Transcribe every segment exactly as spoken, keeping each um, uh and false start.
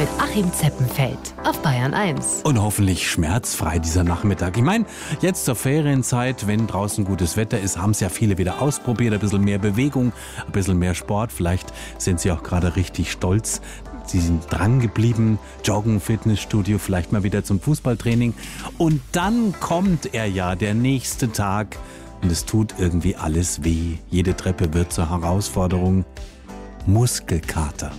mit Achim Zeppenfeld auf Bayern eins. Und hoffentlich schmerzfrei dieser Nachmittag. Ich meine, jetzt zur Ferienzeit, wenn draußen gutes Wetter ist, haben es ja viele wieder ausprobiert. Ein bisschen mehr Bewegung, ein bisschen mehr Sport. Vielleicht sind sie auch gerade richtig stolz. Sie sind dran geblieben, Joggen, Fitnessstudio, vielleicht mal wieder zum Fußballtraining. Und dann kommt er ja, der nächste Tag. Und es tut irgendwie alles weh. Jede Treppe wird zur Herausforderung. Muskelkater.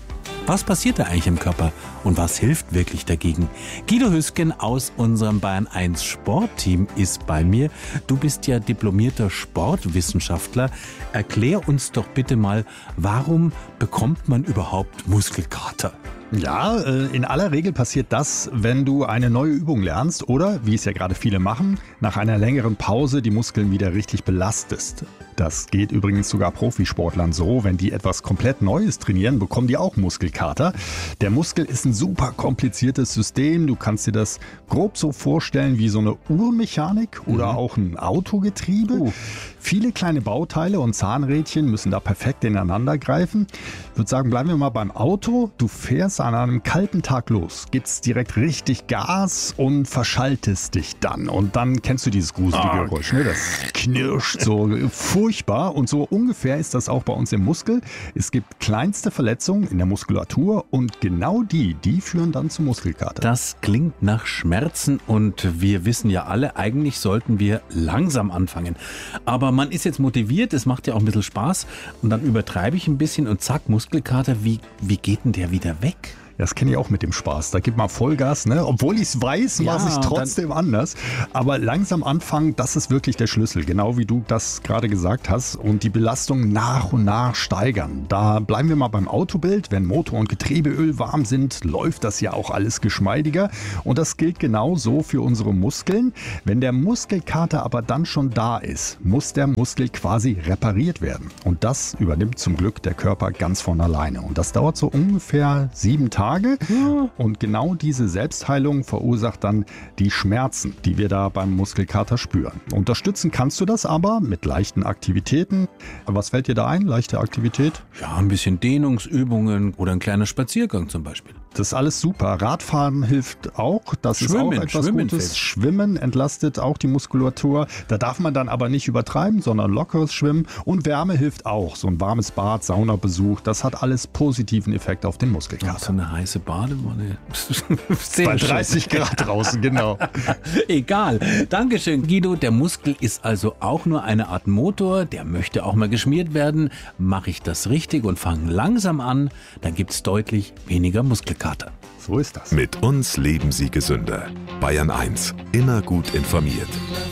Was passiert da eigentlich im Körper und was hilft wirklich dagegen? Guido Hüsken aus unserem Bayern eins Sportteam ist bei mir. Du bist ja diplomierter Sportwissenschaftler. Erklär uns doch bitte mal, warum bekommt man überhaupt Muskelkater? Ja, in aller Regel passiert das, wenn du eine neue Übung lernst oder, wie es ja gerade viele machen, nach einer längeren Pause die Muskeln wieder richtig belastest. Das geht übrigens sogar Profisportlern so. Wenn die etwas komplett Neues trainieren, bekommen die auch Muskelkater. Der Muskel ist ein super kompliziertes System. Du kannst dir das grob so vorstellen wie so eine Uhrmechanik oder mhm. auch ein Autogetriebe. Uh. Viele kleine Bauteile und Zahnrädchen müssen da perfekt ineinander greifen. Ich würde sagen, bleiben wir mal beim Auto. Du fährst an einem kalten Tag los, gibst direkt richtig Gas und verschaltest dich dann. Und dann kennst du dieses gruselige oh. Geräusch, ne? Das knirscht so furchtbar. Und so ungefähr ist das auch bei uns im Muskel. Es gibt kleinste Verletzungen in der Muskulatur und genau die, die führen dann zu Muskelkater. Das klingt nach Schmerzen und wir wissen ja alle, eigentlich sollten wir langsam anfangen. Aber man ist jetzt motiviert, es macht ja auch ein bisschen Spaß und dann übertreibe ich ein bisschen und zack, Muskelkater, wie, wie geht denn der wieder weg? Das kenne ich auch mit dem Spaß. Da gibt man Vollgas, ne? Obwohl ich es weiß, ja, mache ich es trotzdem anders. Aber langsam anfangen, das ist wirklich der Schlüssel. Genau wie du das gerade gesagt hast. Und die Belastung nach und nach steigern. Da bleiben wir mal beim Autobild. Wenn Motor und Getriebeöl warm sind, läuft das ja auch alles geschmeidiger. Und das gilt genauso für unsere Muskeln. Wenn der Muskelkater aber dann schon da ist, muss der Muskel quasi repariert werden. Und das übernimmt zum Glück der Körper ganz von alleine. Und das dauert so ungefähr sieben Tage. Und genau diese Selbstheilung verursacht dann die Schmerzen, die wir da beim Muskelkater spüren. Unterstützen kannst du das aber mit leichten Aktivitäten. Was fällt dir da ein, leichte Aktivität? Ja, ein bisschen Dehnungsübungen oder ein kleiner Spaziergang zum Beispiel. Das ist alles super. Radfahren hilft auch. Das Schwimmen, ist auch etwas Schwimmen Gutes. hilft. Schwimmen entlastet auch die Muskulatur. Da darf man dann aber nicht übertreiben, sondern lockeres Schwimmen. Und Wärme hilft auch. So ein warmes Bad, Saunabesuch, das hat alles positiven Effekt auf den Muskelkater. So eine heiße Badewanne. Bei dreißig Grad draußen, genau. Egal. Dankeschön, Guido. Der Muskel ist also auch nur eine Art Motor. Der möchte auch mal geschmiert werden. Mache ich das richtig und fange langsam an, dann gibt es deutlich weniger Muskelkater. So ist das. Mit uns leben Sie gesünder. Bayern eins. Immer gut informiert.